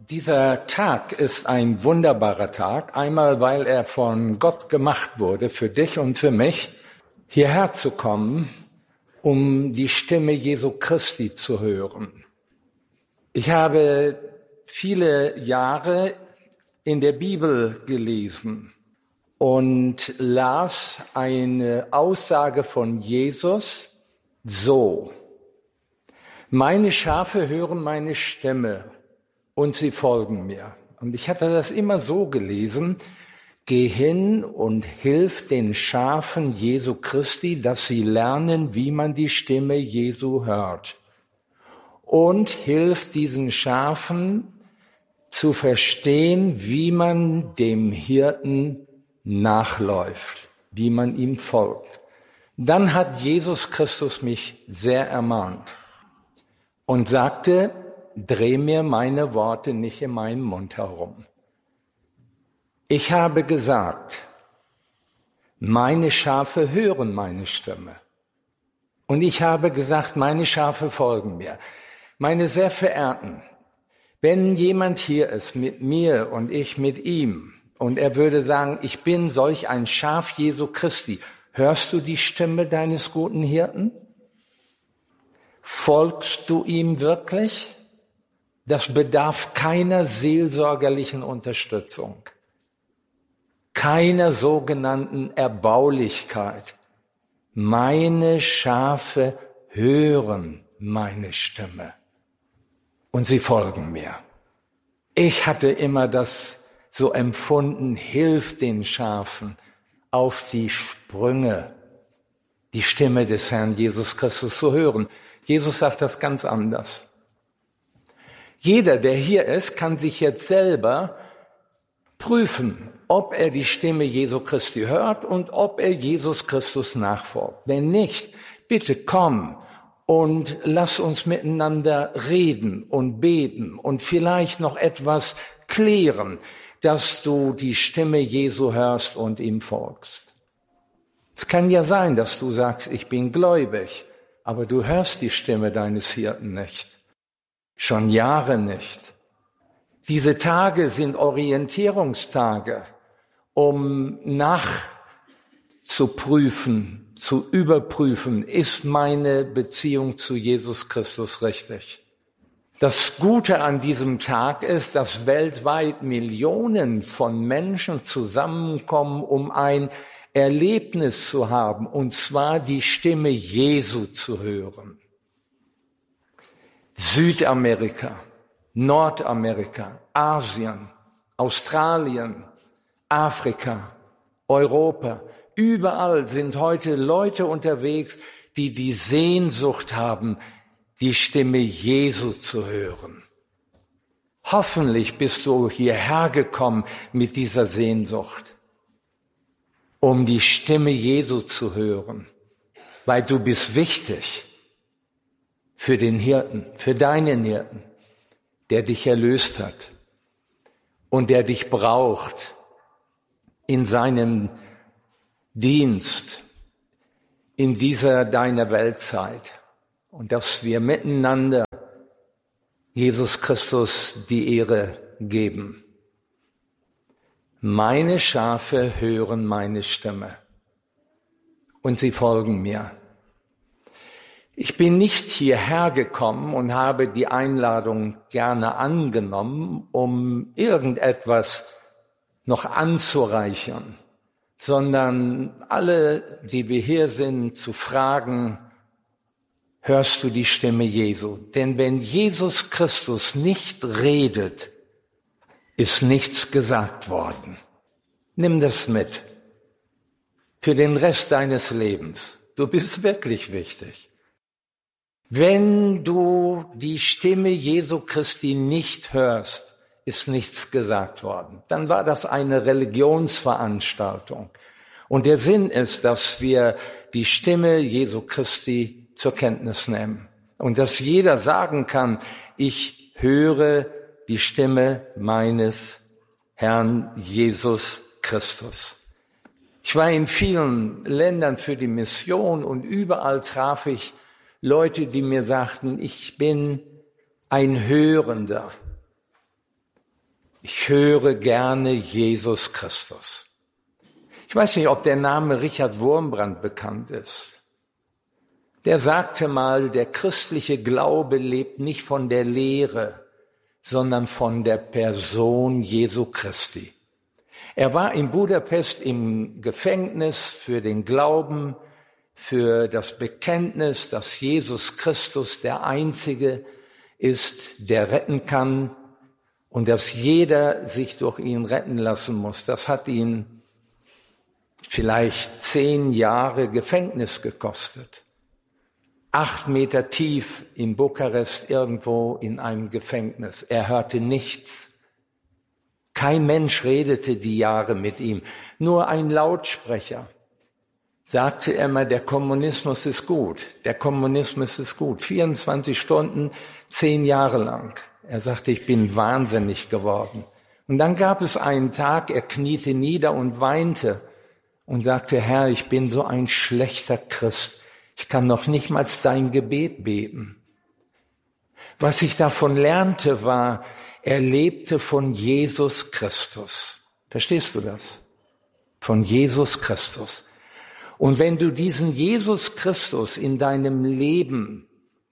Dieser Tag ist ein wunderbarer Tag, einmal weil er von Gott gemacht wurde, für dich und für mich, hierher zu kommen, um die Stimme Jesu Christi zu hören. Ich habe viele Jahre in der Bibel gelesen und las eine Aussage von Jesus so: Meine Schafe hören meine Stimme und sie folgen mir. Und ich hatte das immer so gelesen: Geh hin und hilf den Schafen Jesu Christi, dass sie lernen, wie man die Stimme Jesu hört. Und hilf diesen Schafen zu verstehen, wie man dem Hirten nachläuft, wie man ihm folgt. Dann hat Jesus Christus mich sehr ermahnt und sagte: Dreh mir meine Worte nicht in meinen Mund herum. Ich habe gesagt, meine Schafe hören meine Stimme. Und ich habe gesagt, meine Schafe folgen mir. Meine sehr Verehrten, wenn jemand hier ist mit mir und ich mit ihm und er würde sagen, ich bin solch ein Schaf Jesu Christi, hörst du die Stimme deines guten Hirten? Folgst du ihm wirklich? Das bedarf keiner seelsorgerlichen Unterstützung, keiner sogenannten Erbaulichkeit. Meine Schafe hören meine Stimme und sie folgen mir. Ich hatte immer das so empfunden: Hilf den Schafen auf die Sprünge, die Stimme des Herrn Jesus Christus zu hören. Jesus sagt das ganz anders. Jeder, der hier ist, kann sich jetzt selber prüfen, ob er die Stimme Jesu Christi hört und ob er Jesus Christus nachfolgt. Wenn nicht, bitte komm und lass uns miteinander reden und beten und vielleicht noch etwas klären, dass du die Stimme Jesu hörst und ihm folgst. Es kann ja sein, dass du sagst, ich bin gläubig, aber du hörst die Stimme deines Hirten nicht. Schon Jahre nicht. Diese Tage sind Orientierungstage, um nachzuprüfen, zu überprüfen, ist meine Beziehung zu Jesus Christus richtig? Das Gute an diesem Tag ist, dass weltweit Millionen von Menschen zusammenkommen, um ein Erlebnis zu haben, und zwar die Stimme Jesu zu hören. Südamerika, Nordamerika, Asien, Australien, Afrika, Europa, überall sind heute Leute unterwegs, die die Sehnsucht haben, die Stimme Jesu zu hören. Hoffentlich bist du hierher gekommen mit dieser Sehnsucht, um die Stimme Jesu zu hören, weil du bist wichtig für den Hirten, für deinen Hirten, der dich erlöst hat und der dich braucht in seinem Dienst, in dieser deiner Weltzeit. Und dass wir miteinander Jesus Christus die Ehre geben. Meine Schafe hören meine Stimme und sie folgen mir. Ich bin nicht hierher gekommen und habe die Einladung gerne angenommen, um irgendetwas noch anzureichern, sondern alle, die wir hier sind, zu fragen: Hörst du die Stimme Jesu? Denn wenn Jesus Christus nicht redet, ist nichts gesagt worden. Nimm das mit für den Rest deines Lebens. Du bist wirklich wichtig. Wenn du die Stimme Jesu Christi nicht hörst, ist nichts gesagt worden. Dann war das eine Religionsveranstaltung. Und der Sinn ist, dass wir die Stimme Jesu Christi zur Kenntnis nehmen. Und dass jeder sagen kann: Ich höre die Stimme meines Herrn Jesus Christus. Ich war in vielen Ländern für die Mission und überall traf ich Leute, die mir sagten: Ich bin ein Hörender. Ich höre gerne Jesus Christus. Ich weiß nicht, ob der Name Richard Wurmbrand bekannt ist. Der sagte mal, der christliche Glaube lebt nicht von der Lehre, sondern von der Person Jesu Christi. Er war in Budapest im Gefängnis für den Glauben, für das Bekenntnis, dass Jesus Christus der Einzige ist, der retten kann und dass jeder sich durch ihn retten lassen muss. Das hat ihn vielleicht 10 Jahre Gefängnis gekostet. 8 Meter tief in Bukarest irgendwo in einem Gefängnis. Er hörte nichts. Kein Mensch redete die Jahre mit ihm. Nur ein Lautsprecher sagte er immer, der Kommunismus ist gut. Der Kommunismus ist gut. 24 Stunden, 10 Jahre lang. Er sagte, ich bin wahnsinnig geworden. Und dann gab es einen Tag, er kniete nieder und weinte und sagte, Herr, ich bin so ein schlechter Christ. Ich kann noch nicht mal dein Gebet beten. Was ich davon lernte, war, er lebte von Jesus Christus. Verstehst du das? Von Jesus Christus. Und wenn du diesen Jesus Christus in deinem Leben,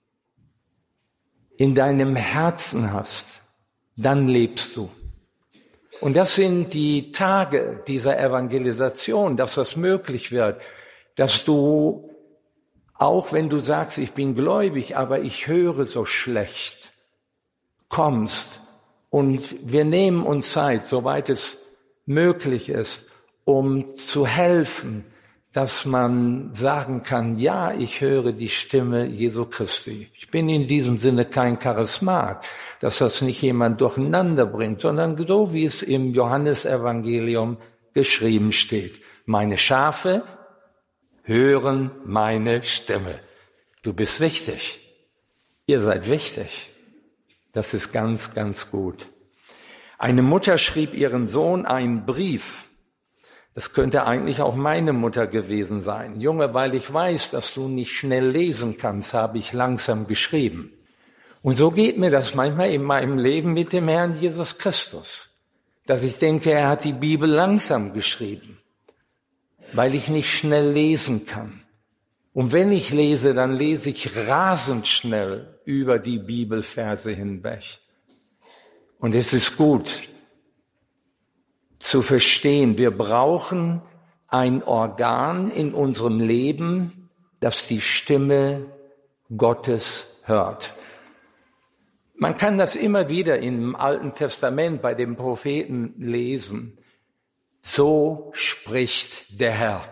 in deinem Herzen hast, dann lebst du. Und das sind die Tage dieser Evangelisation, dass das möglich wird, dass du, auch wenn du sagst, ich bin gläubig, aber ich höre so schlecht, kommst und wir nehmen uns Zeit, soweit es möglich ist, um zu helfen, dass man sagen kann, ja, ich höre die Stimme Jesu Christi. Ich bin in diesem Sinne kein Charismat, dass das nicht jemand durcheinander bringt, sondern so, wie es im Johannesevangelium geschrieben steht. Meine Schafe hören meine Stimme. Du bist wichtig. Ihr seid wichtig. Das ist ganz, ganz gut. Eine Mutter schrieb ihren Sohn einen Brief. Das könnte eigentlich auch meine Mutter gewesen sein. Junge, weil ich weiß, dass du nicht schnell lesen kannst, habe ich langsam geschrieben. Und so geht mir das manchmal in meinem Leben mit dem Herrn Jesus Christus, dass ich denke, er hat die Bibel langsam geschrieben, weil ich nicht schnell lesen kann. Und wenn ich lese, dann lese ich rasend schnell über die Bibelverse hinweg. Und es ist gut zu verstehen, wir brauchen ein Organ in unserem Leben, das die Stimme Gottes hört. Man kann das immer wieder im Alten Testament bei den Propheten lesen. So spricht der Herr.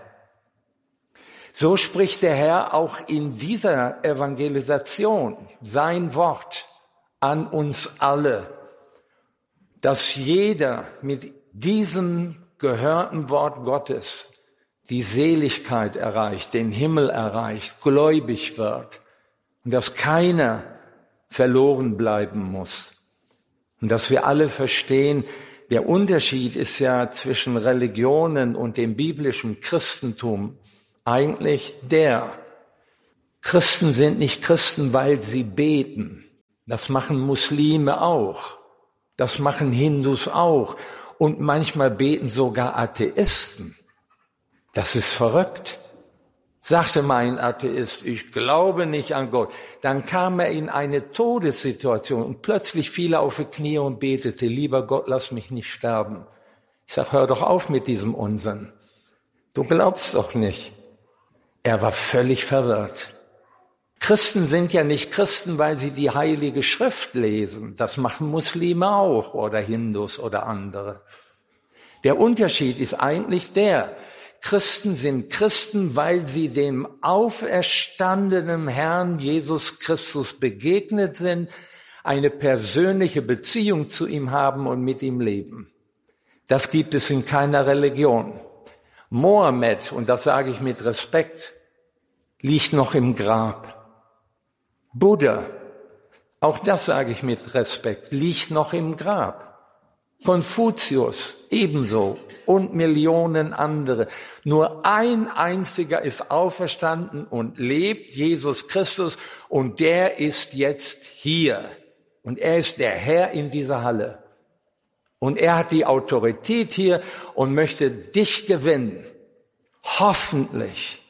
So spricht der Herr auch in dieser Evangelisation, sein Wort an uns alle, dass jeder mit diesem gehörten Wort Gottes die Seligkeit erreicht, den Himmel erreicht, gläubig wird und dass keiner verloren bleiben muss. Und dass wir alle verstehen, der Unterschied ist ja zwischen Religionen und dem biblischen Christentum eigentlich der: Christen sind nicht Christen, weil sie beten. Das machen Muslime auch. Das machen Hindus auch. Und manchmal beten sogar Atheisten. Das ist verrückt. Sagte mal ein Atheist, ich glaube nicht an Gott. Dann kam er in eine Todessituation und plötzlich fiel er auf die Knie und betete, lieber Gott, lass mich nicht sterben. Ich sag, hör doch auf mit diesem Unsinn. Du glaubst doch nicht. Er war völlig verwirrt. Christen sind ja nicht Christen, weil sie die Heilige Schrift lesen. Das machen Muslime auch oder Hindus oder andere. Der Unterschied ist eigentlich der: Christen sind Christen, weil sie dem auferstandenen Herrn Jesus Christus begegnet sind, eine persönliche Beziehung zu ihm haben und mit ihm leben. Das gibt es in keiner Religion. Mohammed, und das sage ich mit Respekt, liegt noch im Grab. Buddha, auch das sage ich mit Respekt, liegt noch im Grab. Konfuzius ebenso und Millionen andere. Nur ein einziger ist auferstanden und lebt, Jesus Christus, und der ist jetzt hier. Und er ist der Herr in dieser Halle. Und er hat die Autorität hier und möchte dich gewinnen. Hoffentlich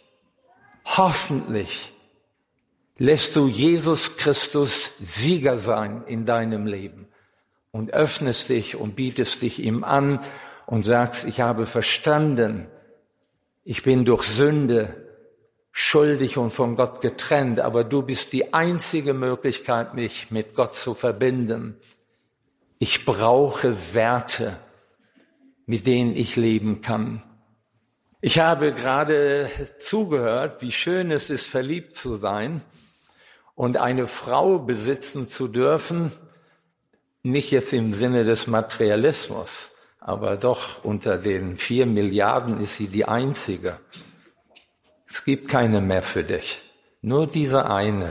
lässt du Jesus Christus Sieger sein in deinem Leben und öffnest dich und bietest dich ihm an und sagst, ich habe verstanden, ich bin durch Sünde schuldig und von Gott getrennt, aber du bist die einzige Möglichkeit, mich mit Gott zu verbinden. Ich brauche Werte, mit denen ich leben kann. Ich habe gerade zugehört, wie schön es ist, verliebt zu sein und eine Frau besitzen zu dürfen, nicht jetzt im Sinne des Materialismus, aber doch unter den 4 Milliarden ist sie die einzige. Es gibt keine mehr für dich, nur diese eine.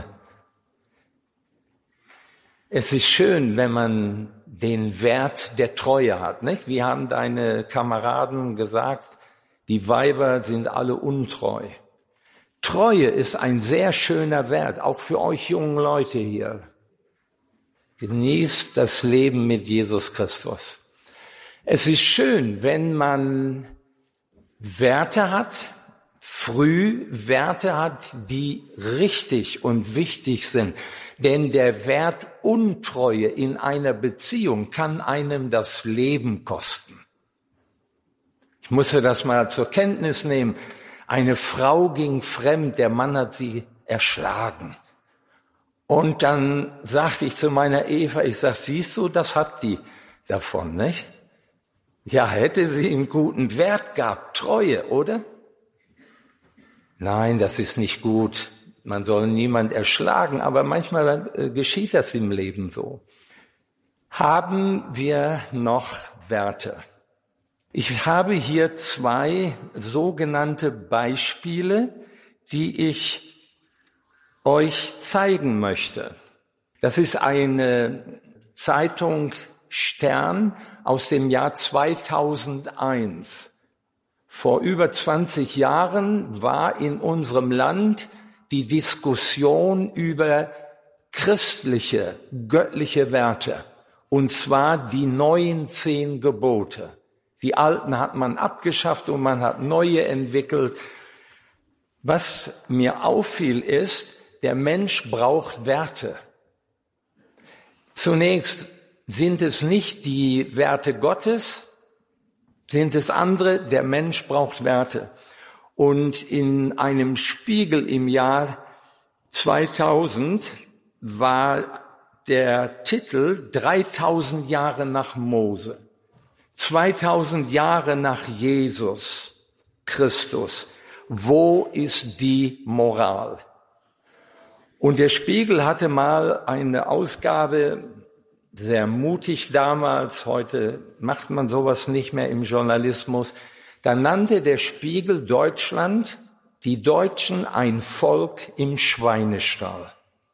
Es ist schön, wenn man den Wert der Treue hat, nicht? Wie haben deine Kameraden gesagt, die Weiber sind alle untreu. Treue ist ein sehr schöner Wert, auch für euch jungen Leute hier. Genießt das Leben mit Jesus Christus. Es ist schön, wenn man Werte hat, früh Werte hat, die richtig und wichtig sind. Denn der Wert Untreue in einer Beziehung kann einem das Leben kosten. Ich musste das mal zur Kenntnis nehmen. Eine Frau ging fremd, der Mann hat sie erschlagen. Und dann sagte ich zu meiner Eva, ich sag, siehst du, das hat die davon, nicht? Ja, hätte sie einen guten Wert gehabt, Treue, oder? Nein, das ist nicht gut. Man soll niemand erschlagen, aber manchmal geschieht das im Leben so. Haben wir noch Werte? Ich habe hier 2 sogenannte Beispiele, die ich euch zeigen möchte. Das ist eine Zeitung Stern aus dem Jahr 2001. Vor über 20 Jahren war in unserem Land die Diskussion über christliche, göttliche Werte, und zwar die neuen 10 Gebote. Die alten hat man abgeschafft und man hat neue entwickelt. Was mir auffiel ist, der Mensch braucht Werte. Zunächst sind es nicht die Werte Gottes, sind es andere, der Mensch braucht Werte. Und in einem Spiegel im Jahr 2000 war der Titel 3000 Jahre nach Mose. 2000 Jahre nach Jesus Christus. Wo ist die Moral? Und der Spiegel hatte mal eine Ausgabe, sehr mutig damals, heute macht man sowas nicht mehr im Journalismus. Da nannte der Spiegel Deutschland, die Deutschen, ein Volk im Schweinestall.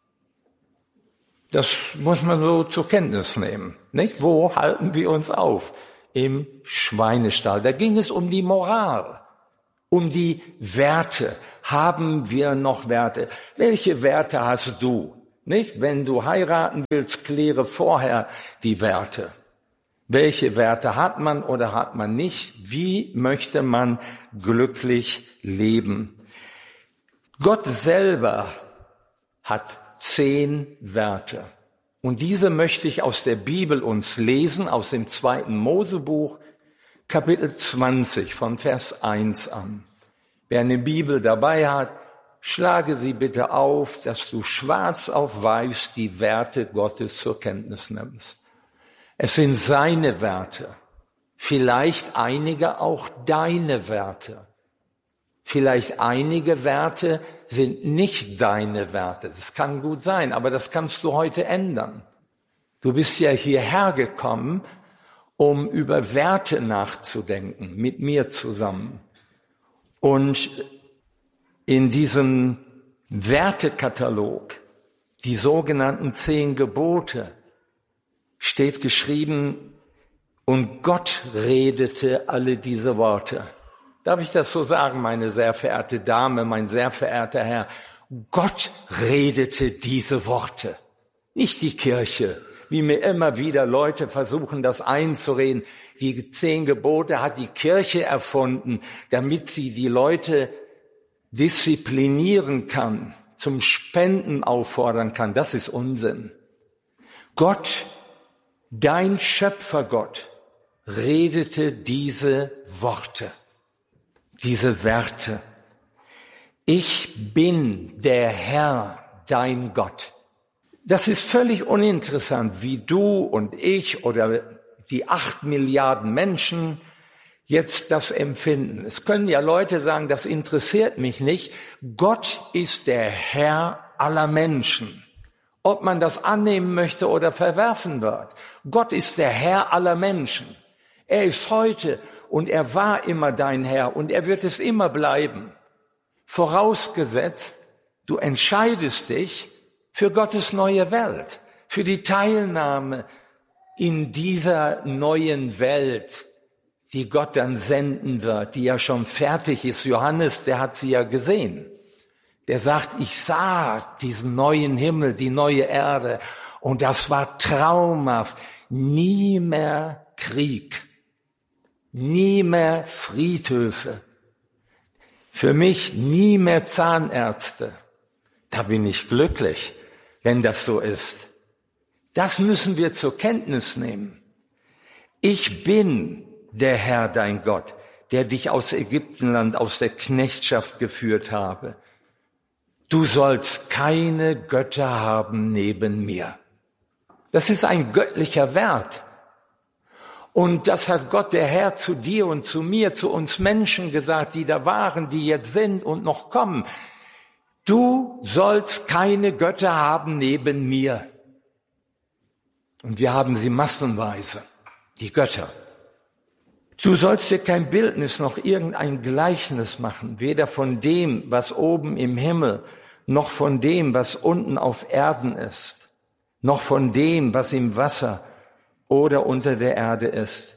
Das muss man so zur Kenntnis nehmen, nicht? Wo halten wir uns auf? Im Schweinestall. Da ging es um die Moral, um die Werte. Haben wir noch Werte? Welche Werte hast du? Nicht? Wenn du heiraten willst, kläre vorher die Werte. Welche Werte hat man oder hat man nicht? Wie möchte man glücklich leben? Gott selber hat 10 Werte. Und diese möchte ich aus der Bibel uns lesen, aus dem 2. Mosebuch, Kapitel 20, von Vers 1 an. Wer eine Bibel dabei hat, schlage sie bitte auf, dass du schwarz auf weiß die Werte Gottes zur Kenntnis nimmst. Es sind seine Werte, vielleicht einige auch deine Werte. Vielleicht einige Werte sind nicht deine Werte. Das kann gut sein, aber das kannst du heute ändern. Du bist ja hierher gekommen, um über Werte nachzudenken, mit mir zusammen. Und in diesem Wertekatalog, die sogenannten 10 Gebote, steht geschrieben, und Gott redete alle diese Worte. Darf ich das so sagen, meine sehr verehrte Dame, mein sehr verehrter Herr? Gott redete diese Worte, nicht die Kirche. wie mir immer wieder Leute versuchen, das einzureden. Die 10 Gebote hat die Kirche erfunden, damit sie die Leute disziplinieren kann, zum Spenden auffordern kann. Das ist Unsinn. Gott, dein Schöpfergott, redete diese Worte, diese Werte. Ich bin der Herr, dein Gott. Das ist völlig uninteressant, wie du und ich oder die 8 Milliarden Menschen jetzt das empfinden. Es können ja Leute sagen, das interessiert mich nicht. Gott ist der Herr aller Menschen. Ob man das annehmen möchte oder verwerfen wird. Gott ist der Herr aller Menschen. Er ist heute und er war immer dein Herr und er wird es immer bleiben. Vorausgesetzt, du entscheidest dich für Gottes neue Welt, für die Teilnahme in dieser neuen Welt, die Gott dann senden wird, die ja schon fertig ist. Johannes, der hat sie ja gesehen. Der sagt, ich sah diesen neuen Himmel, die neue Erde und das war traumhaft. Nie mehr Krieg, nie mehr Friedhöfe, für mich nie mehr Zahnärzte. Da bin ich glücklich, wenn das so ist. Das müssen wir zur Kenntnis nehmen. Ich bin der Herr, dein Gott, der dich aus Ägyptenland, aus der Knechtschaft geführt habe. Du sollst keine Götter haben neben mir. Das ist ein göttlicher Wert. Und das hat Gott, der Herr, zu dir und zu mir, zu uns Menschen gesagt, die da waren, die jetzt sind und noch kommen. Du sollst keine Götter haben neben mir. Und wir haben sie massenweise, die Götter. Du sollst dir kein Bildnis noch irgendein Gleichnis machen, weder von dem, was oben im Himmel, noch von dem, was unten auf Erden ist, noch von dem, was im Wasser oder unter der Erde ist.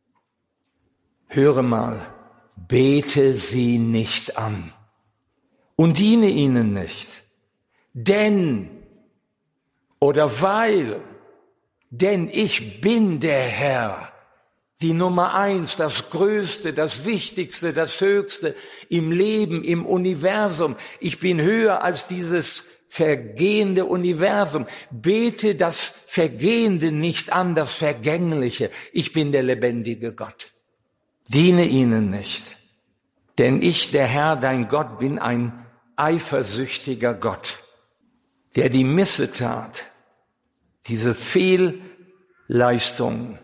Höre mal, bete sie nicht an und diene ihnen nicht, denn ich bin der Herr, die Nummer 1, das Größte, das Wichtigste, das Höchste im Leben, im Universum. Ich bin höher als dieses vergehende Universum. Bete das Vergehende nicht an, das Vergängliche. Ich bin der lebendige Gott. Diene ihnen nicht. Denn ich, der Herr, dein Gott, bin ein eifersüchtiger Gott, der die Missetat, diese Fehlleistungen,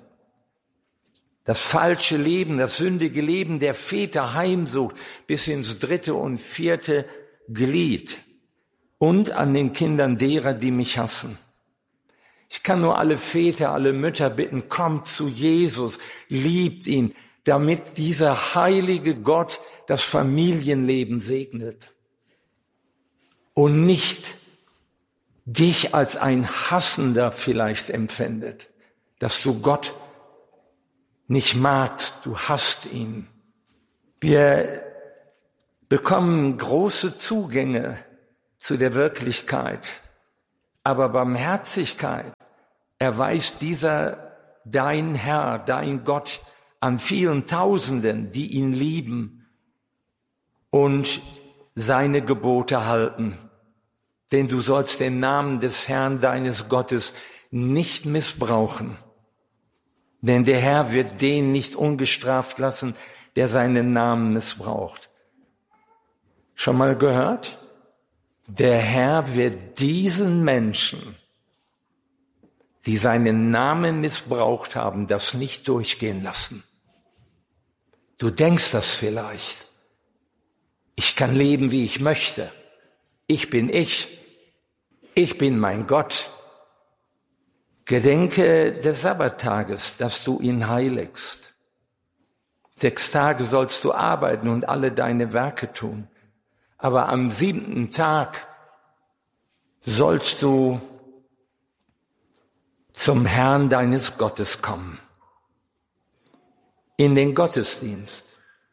das falsche Leben, das sündige Leben der Väter heimsucht bis ins 3. und 4. Glied und an den Kindern derer, die mich hassen. Ich kann nur alle Väter, alle Mütter bitten, kommt zu Jesus, liebt ihn, damit dieser heilige Gott das Familienleben segnet und nicht dich als ein Hassender vielleicht empfindet, dass du Gott nicht magst, du hasst ihn. Wir bekommen große Zugänge zu der Wirklichkeit, aber Barmherzigkeit erweist dieser dein Herr, dein Gott an vielen Tausenden, die ihn lieben und seine Gebote halten. Denn du sollst den Namen des Herrn deines Gottes nicht missbrauchen. Denn der Herr wird den nicht ungestraft lassen, der seinen Namen missbraucht. Schon mal gehört? Der Herr wird diesen Menschen, die seinen Namen missbraucht haben, das nicht durchgehen lassen. Du denkst das vielleicht. Ich kann leben, wie ich möchte. Ich bin ich. Ich bin mein Gott. Gedenke des Sabbattages, dass du ihn heiligst. 6 Tage sollst du arbeiten und alle deine Werke tun. Aber am 7. Tag sollst du zum Herrn deines Gottes kommen. In den Gottesdienst.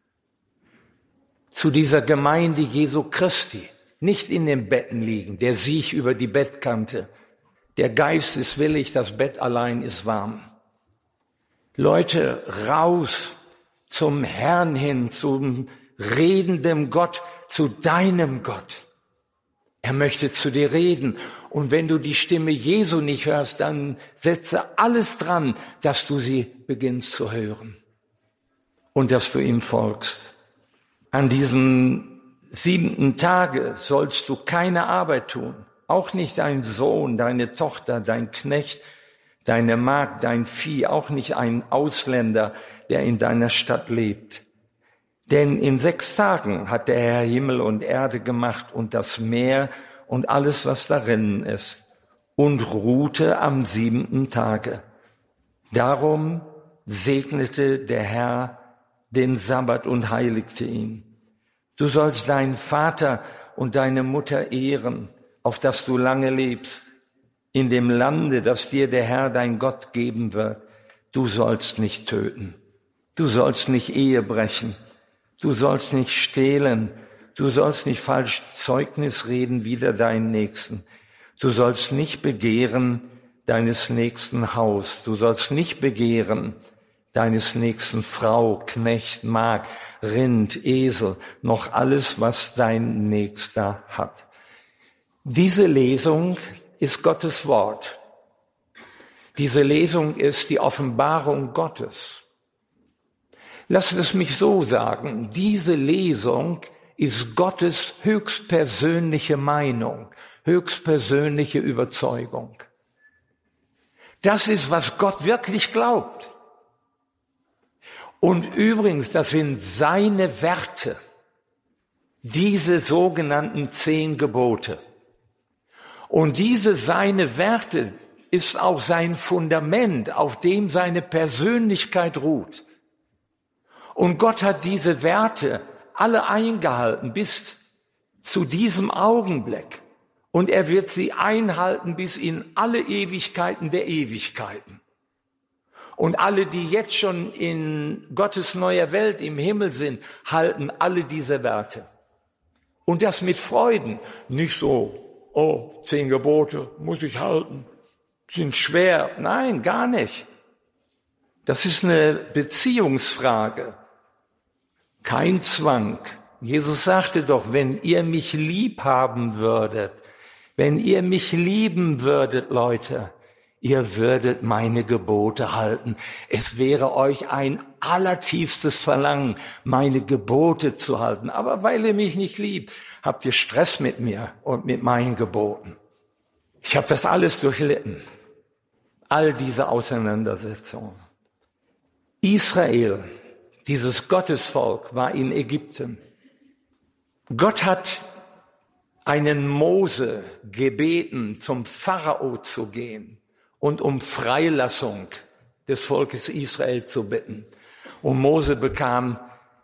Zu dieser Gemeinde Jesu Christi. Nicht in den Betten liegen, der Sieg über die Bettkante. Der Geist ist willig, das Bett allein ist warm. Leute, raus zum Herrn hin, zum redenden Gott, zu deinem Gott. Er möchte zu dir reden. Und wenn du die Stimme Jesu nicht hörst, dann setze alles dran, dass du sie beginnst zu hören und dass du ihm folgst. An diesem 7. Tage sollst du keine Arbeit tun, auch nicht dein Sohn, deine Tochter, dein Knecht, deine Magd, dein Vieh, auch nicht ein Ausländer, der in deiner Stadt lebt. Denn in 6 Tagen hat der Herr Himmel und Erde gemacht und das Meer und alles, was darin ist, und ruhte am 7. Tage. Darum segnete der Herr den Sabbat und heiligte ihn. Du sollst deinen Vater und deine Mutter ehren, auf dass du lange lebst, in dem Lande, das dir der Herr dein Gott geben wird. Du sollst nicht töten, du sollst nicht Ehe brechen, du sollst nicht stehlen, du sollst nicht falsch Zeugnis reden wider deinen Nächsten, du sollst nicht begehren deines nächsten Haus, du sollst nicht begehren deines nächsten Frau, Knecht, Magd, Rind, Esel, noch alles, was dein Nächster hat. Diese Lesung ist Gottes Wort. Diese Lesung ist die Offenbarung Gottes. Lasst es mich so sagen, diese Lesung ist Gottes höchstpersönliche Meinung, höchstpersönliche Überzeugung. Das ist, was Gott wirklich glaubt. Und übrigens, das sind seine Werte, diese sogenannten 10 Gebote. Und diese seine Werte ist auch sein Fundament, auf dem seine Persönlichkeit ruht. Und Gott hat diese Werte alle eingehalten bis zu diesem Augenblick. Und er wird sie einhalten bis in alle Ewigkeiten der Ewigkeiten. Und alle, die jetzt schon in Gottes neuer Welt im Himmel sind, halten alle diese Werte. Und das mit Freuden. Nicht so, oh, 10 Gebote muss ich halten, sind schwer. Nein, gar nicht. Das ist eine Beziehungsfrage. Kein Zwang. Jesus sagte doch, wenn ihr mich lieb haben würdet, wenn ihr mich lieben würdet, Leute, ihr würdet meine Gebote halten. Es wäre euch ein allertiefstes Verlangen, meine Gebote zu halten. Aber weil ihr mich nicht liebt, habt ihr Stress mit mir und mit meinen Geboten. Ich habe das alles durchlitten. All diese Auseinandersetzungen. Israel, dieses Gottesvolk, war in Ägypten. Gott hat einen Mose gebeten, zum Pharao zu gehen und um Freilassung des Volkes Israel zu bitten. Und Mose bekam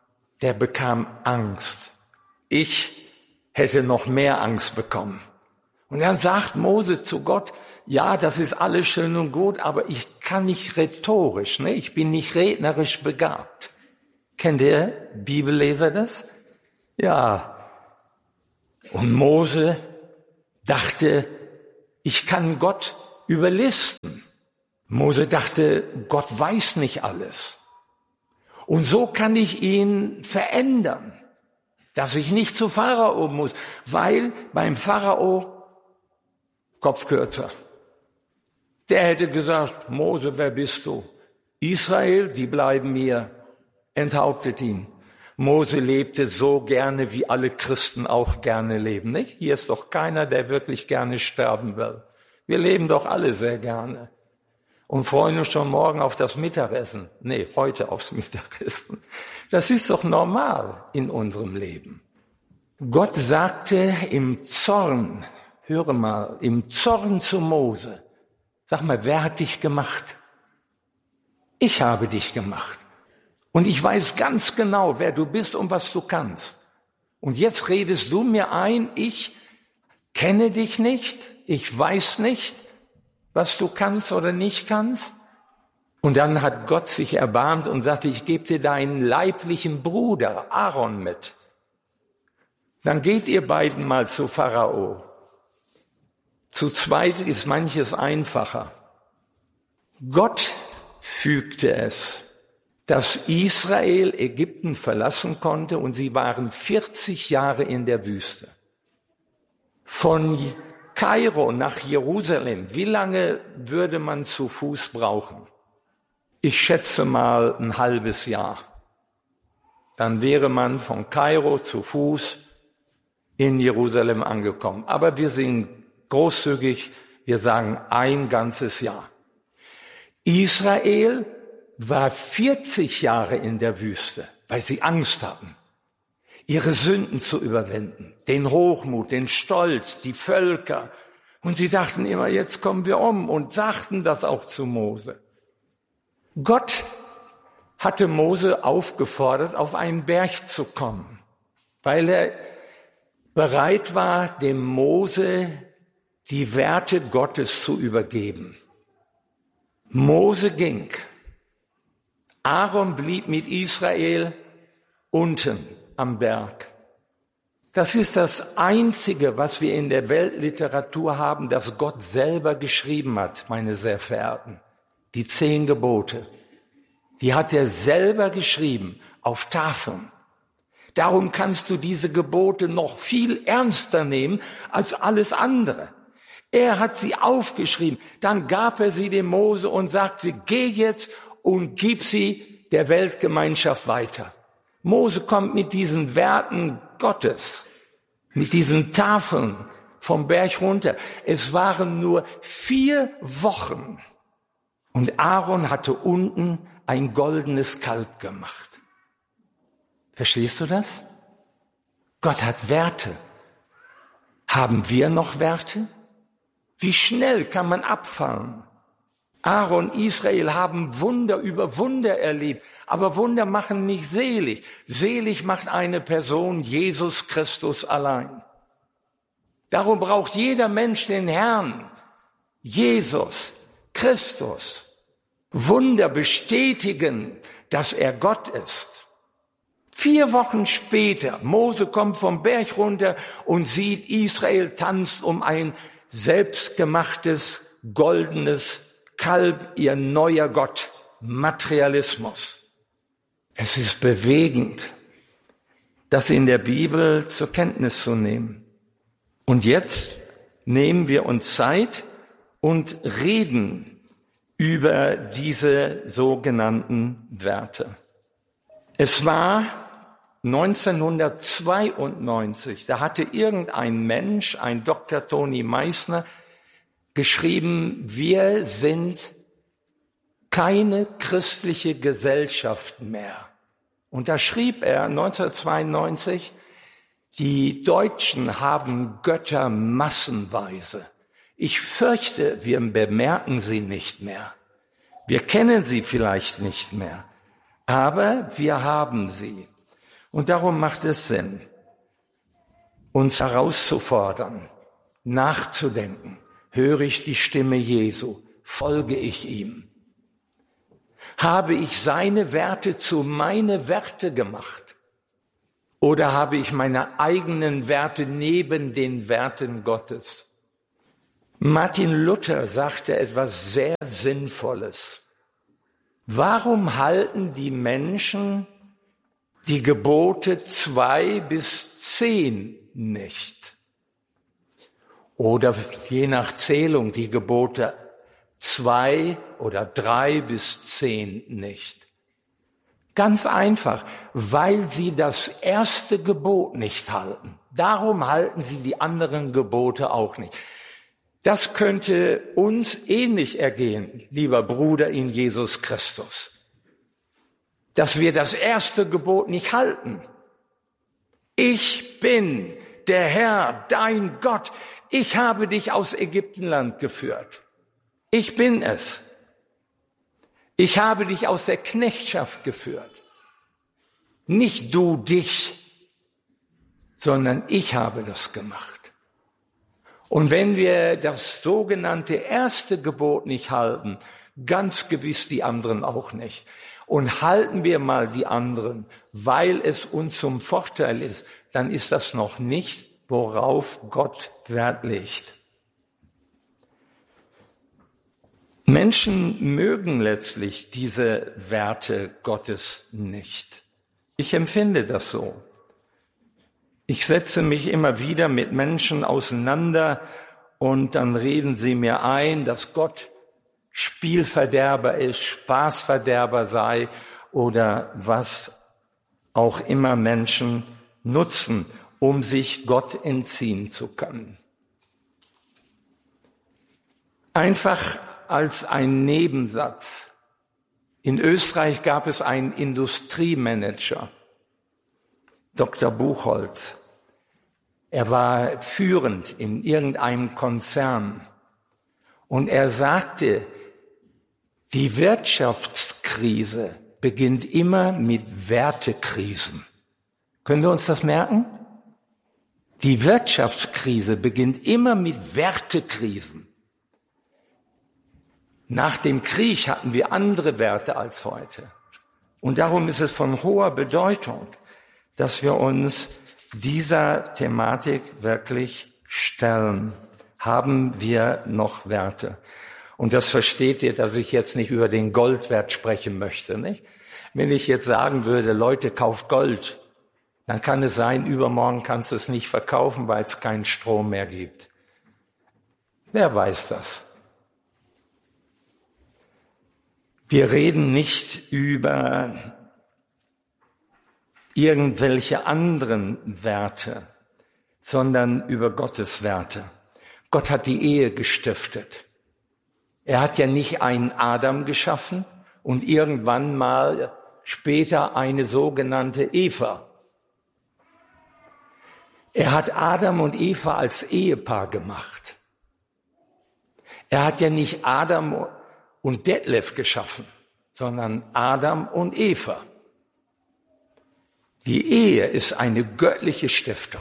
Angst. Ich hätte noch mehr Angst bekommen. Und dann sagt Mose zu Gott, ja, das ist alles schön und gut, aber ich kann nicht rhetorisch, ne? Ich bin nicht rednerisch begabt. Kennt ihr Bibelleser das? Ja. Und Mose dachte, ich kann Gott überlisten. Mose dachte, Gott weiß nicht alles. Und so kann ich ihn verändern, dass ich nicht zu Pharao muss, weil beim Pharao Kopf kürzer. Der hätte gesagt, Mose, wer bist du? Israel, die bleiben hier. Enthauptet ihn. Mose lebte so gerne, wie alle Christen auch gerne leben, nicht? Hier ist doch keiner, der wirklich gerne sterben will. Wir leben doch alle sehr gerne und freuen uns schon morgen auf das Mittagessen. Nee, heute aufs Mittagessen. Das ist doch normal in unserem Leben. Gott sagte im Zorn, höre mal, im Zorn zu Mose, sag mal, wer hat dich gemacht? Ich habe dich gemacht. Und ich weiß ganz genau, wer du bist und was du kannst. Und jetzt redest du mir ein, ich kenne dich nicht, ich weiß nicht, was du kannst oder nicht kannst. Und dann hat Gott sich erbarmt und sagte, ich gebe dir deinen leiblichen Bruder Aaron mit. Dann geht ihr beiden mal zu Pharao. Zu zweit ist manches einfacher. Gott fügte es, dass Israel Ägypten verlassen konnte und sie waren 40 Jahre in der Wüste. Von Kairo nach Jerusalem, wie lange würde man zu Fuß brauchen? Ich schätze mal ein halbes Jahr. Dann wäre man von Kairo zu Fuß in Jerusalem angekommen. Aber wir sind großzügig, wir sagen ein ganzes Jahr. Israel war 40 Jahre in der Wüste, weil sie Angst hatten, ihre Sünden zu überwinden, den Hochmut, den Stolz, die Völker. Und sie dachten immer, jetzt kommen wir um, und sagten das auch zu Mose. Gott hatte Mose aufgefordert, auf einen Berg zu kommen, weil er bereit war, dem Mose die Werte Gottes zu übergeben. Mose ging. Aaron blieb mit Israel unten am Berg. Das ist das Einzige, was wir in der Weltliteratur haben, das Gott selber geschrieben hat, meine sehr Verehrten. Die 10 Gebote. Die hat er selber geschrieben, auf Tafeln. Darum kannst du diese Gebote noch viel ernster nehmen als alles andere. Er hat sie aufgeschrieben, dann gab er sie dem Mose und sagte, geh jetzt und gib sie der Weltgemeinschaft weiter. Mose kommt mit diesen Werten Gottes, mit diesen Tafeln vom Berg runter. Es waren nur 4 Wochen und Aaron hatte unten ein goldenes Kalb gemacht. Verstehst du das? Gott hat Werte. Haben wir noch Werte? Wie schnell kann man abfallen? Aaron, Israel haben Wunder über Wunder erlebt, aber Wunder machen nicht selig. Selig macht eine Person, Jesus Christus allein. Darum braucht jeder Mensch den Herrn, Jesus Christus. Wunder bestätigen, dass er Gott ist. 4 Wochen später, Mose kommt vom Berg runter und sieht, Israel tanzt um ein selbstgemachtes, goldenes Kalb, ihr neuer Gott, Materialismus. Es ist bewegend, das in der Bibel zur Kenntnis zu nehmen. Und jetzt nehmen wir uns Zeit und reden über diese sogenannten Werte. Es war 1992, da hatte irgendein Mensch, ein Dr. Toni Meissner, geschrieben, wir sind keine christliche Gesellschaft mehr. Und da schrieb er 1992, die Deutschen haben Götter massenweise. Ich fürchte, wir bemerken sie nicht mehr. Wir kennen sie vielleicht nicht mehr, aber wir haben sie. Und darum macht es Sinn, uns herauszufordern, nachzudenken. Höre ich die Stimme Jesu? Folge ich ihm? Habe ich seine Werte zu meine Werte gemacht? Oder habe ich meine eigenen Werte neben den Werten Gottes? Martin Luther sagte etwas sehr Sinnvolles. Warum halten die Menschen die Gebote 2 bis 10 nicht? Oder je nach Zählung die Gebote 2 oder 3 bis 10 nicht. Ganz einfach, weil sie das erste Gebot nicht halten. Darum halten sie die anderen Gebote auch nicht. Das könnte uns ähnlich ergehen, lieber Bruder in Jesus Christus. Dass wir das erste Gebot nicht halten. Ich bin der Herr, dein Gott. Ich habe dich aus Ägyptenland geführt. Ich bin es. Ich habe dich aus der Knechtschaft geführt. Nicht du dich, sondern ich habe das gemacht. Und wenn wir das sogenannte erste Gebot nicht halten, ganz gewiss die anderen auch nicht. Und halten wir mal die anderen, weil es uns zum Vorteil ist, dann ist das noch nicht, worauf Gott Wert legt. Menschen mögen letztlich diese Werte Gottes nicht. Ich empfinde das so. Ich setze mich immer wieder mit Menschen auseinander und dann reden sie mir ein, dass Gott Spielverderber ist, Spaßverderber sei oder was auch immer Menschen nutzen, um sich Gott entziehen zu können. Einfach als ein Nebensatz. In Österreich gab es einen Industriemanager, Dr. Buchholz. Er war führend in irgendeinem Konzern und er sagte, die Wirtschaftskrise beginnt immer mit Wertekrisen. Können wir uns das merken? Die Wirtschaftskrise beginnt immer mit Wertekrisen. Nach dem Krieg hatten wir andere Werte als heute. Und darum ist es von hoher Bedeutung, dass wir uns dieser Thematik wirklich stellen. Haben wir noch Werte? Und das versteht ihr, dass ich jetzt nicht über den Goldwert sprechen möchte, nicht? Wenn ich jetzt sagen würde, Leute, kauft Gold, dann kann es sein, übermorgen kannst du es nicht verkaufen, weil es keinen Strom mehr gibt. Wer weiß das? Wir reden nicht über irgendwelche anderen Werte, sondern über Gottes Werte. Gott hat die Ehe gestiftet. Er hat ja nicht einen Adam geschaffen und irgendwann mal später eine sogenannte Eva. Er hat Adam und Eva als Ehepaar gemacht. Er hat ja nicht Adam und Detlef geschaffen, sondern Adam und Eva. Die Ehe ist eine göttliche Stiftung.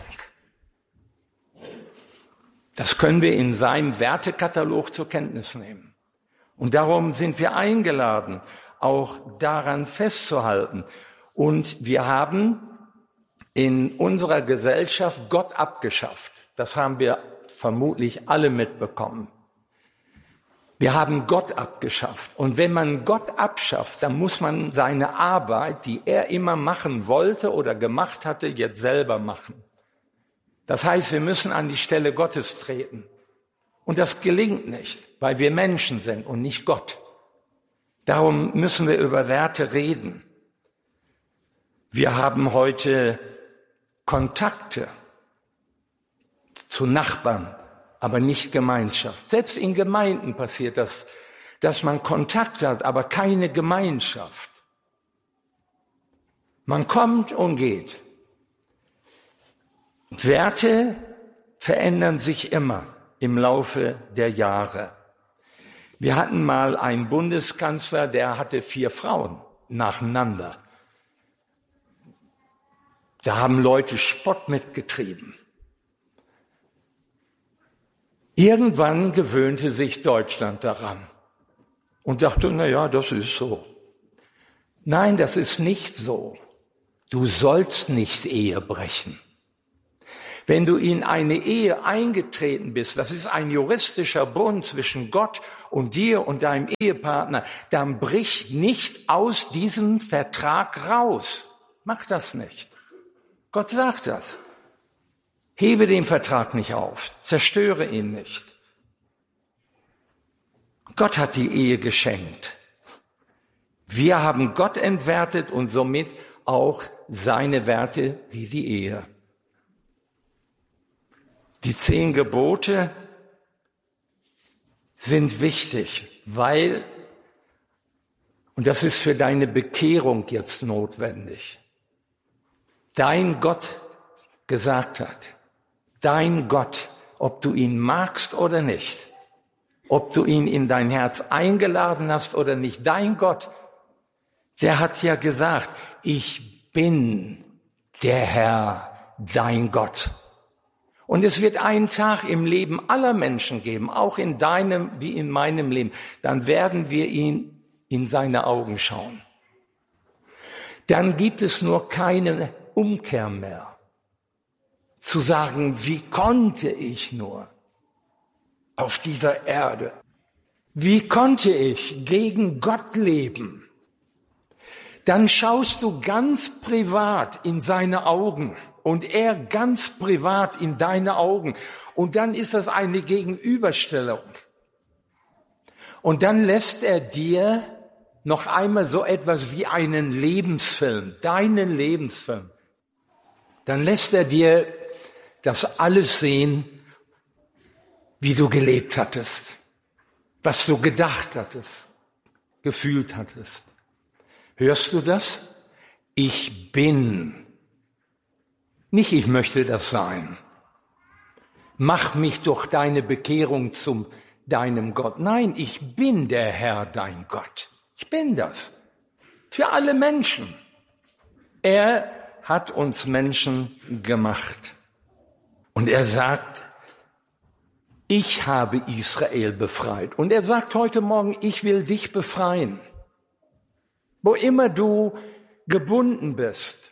Das können wir in seinem Wertekatalog zur Kenntnis nehmen. Und darum sind wir eingeladen, auch daran festzuhalten. Und wir haben in unserer Gesellschaft Gott abgeschafft. Das haben wir vermutlich alle mitbekommen. Wir haben Gott abgeschafft. Und wenn man Gott abschafft, dann muss man seine Arbeit, die er immer machen wollte oder gemacht hatte, jetzt selber machen. Das heißt, wir müssen an die Stelle Gottes treten. Und das gelingt nicht, weil wir Menschen sind und nicht Gott. Darum müssen wir über Werte reden. Wir haben heute Kontakte zu Nachbarn, aber nicht Gemeinschaft. Selbst in Gemeinden passiert das, dass man Kontakt hat, aber keine Gemeinschaft. Man kommt und geht. Werte verändern sich immer im Laufe der Jahre. Wir hatten mal einen Bundeskanzler, der hatte 4 Frauen nacheinander. Da haben Leute Spott mitgetrieben. Irgendwann gewöhnte sich Deutschland daran und dachte, na ja, das ist so. Nein, das ist nicht so. Du sollst nicht Ehe brechen. Wenn du in eine Ehe eingetreten bist, das ist ein juristischer Bund zwischen Gott und dir und deinem Ehepartner, dann brich nicht aus diesem Vertrag raus. Mach das nicht. Gott sagt das. Hebe den Vertrag nicht auf, zerstöre ihn nicht. Gott hat die Ehe geschenkt. Wir haben Gott entwertet und somit auch seine Werte wie die Ehe. Die 10 Gebote sind wichtig, weil, und das ist für deine Bekehrung jetzt notwendig, dein Gott gesagt hat, dein Gott, ob du ihn magst oder nicht, ob du ihn in dein Herz eingeladen hast oder nicht, dein Gott, der hat ja gesagt, ich bin der Herr, dein Gott. Und es wird einen Tag im Leben aller Menschen geben, auch in deinem wie in meinem Leben. Dann werden wir ihn in seine Augen schauen. Dann gibt es nur keine Umkehr mehr. Zu sagen, wie konnte ich nur auf dieser Erde Wie konnte ich gegen Gott leben? Dann schaust du ganz privat in seine Augen und er ganz privat in deine Augen. Und dann ist das eine Gegenüberstellung. Und dann lässt er dir noch einmal so etwas wie einen Lebensfilm, deinen Lebensfilm. Dann lässt er dir das alles sehen, wie du gelebt hattest, was du gedacht hattest, gefühlt hattest. Hörst du das? Ich bin. Nicht ich möchte das sein. Mach mich durch deine Bekehrung zum deinem Gott. Nein, ich bin der Herr, dein Gott. Ich bin das. Für alle Menschen. Er hat uns Menschen gemacht. Und er sagt, ich habe Israel befreit. Und er sagt heute Morgen, ich will dich befreien. Wo immer du gebunden bist,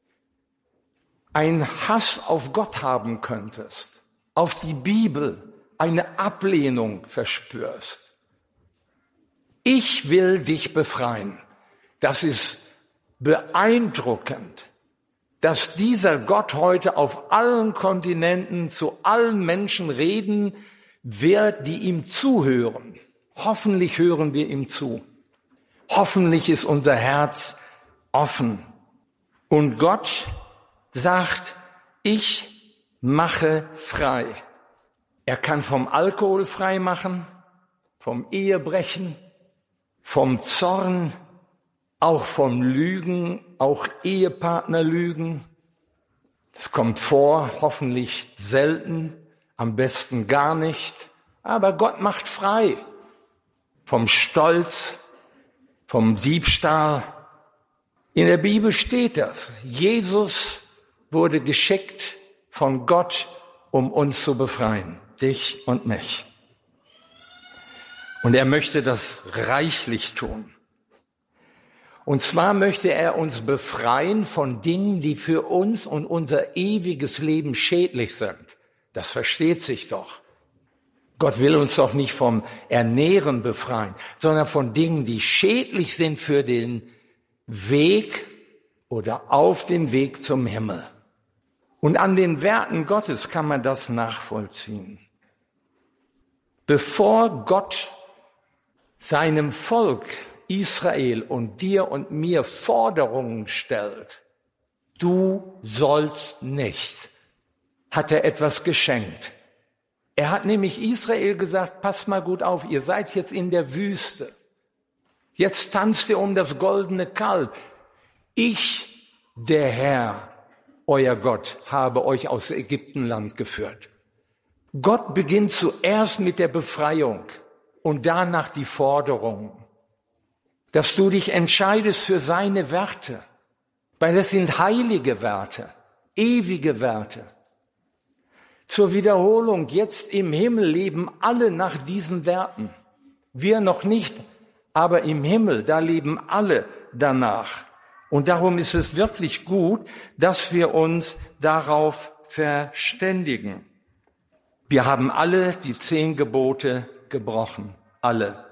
einen Hass auf Gott haben könntest, auf die Bibel, eine Ablehnung verspürst. Ich will dich befreien. Das ist beeindruckend, dass dieser Gott heute auf allen Kontinenten zu allen Menschen reden wird, die ihm zuhören. Hoffentlich hören wir ihm zu. Hoffentlich ist unser Herz offen. Und Gott sagt, ich mache frei. Er kann vom Alkohol frei machen, vom Ehebrechen, vom Zorn, auch vom Lügen, auch Ehepartnerlügen. Das kommt vor, hoffentlich selten, am besten gar nicht. Aber Gott macht frei vom Stolz, vom Diebstahl. In der Bibel steht das. Jesus wurde geschickt von Gott, um uns zu befreien, dich und mich. Und er möchte das reichlich tun. Und zwar möchte er uns befreien von Dingen, die für uns und unser ewiges Leben schädlich sind. Das versteht sich doch. Gott will uns doch nicht vom Ernähren befreien, sondern von Dingen, die schädlich sind für den Weg oder auf dem Weg zum Himmel. Und an den Werten Gottes kann man das nachvollziehen. Bevor Gott seinem Volk Israel und dir und mir Forderungen stellt, du sollst nicht, hat er etwas geschenkt. Er hat nämlich Israel gesagt, passt mal gut auf, ihr seid jetzt in der Wüste. Jetzt tanzt ihr um das goldene Kalb. Ich, der Herr, euer Gott, habe euch aus Ägyptenland geführt. Gott beginnt zuerst mit der Befreiung und danach die Forderung, dass du dich entscheidest für seine Werte, weil das sind heilige Werte, ewige Werte. Zur Wiederholung, jetzt im Himmel leben alle nach diesen Werten. Wir noch nicht, aber im Himmel, da leben alle danach. Und darum ist es wirklich gut, dass wir uns darauf verständigen. Wir haben alle die 10 Gebote gebrochen, alle.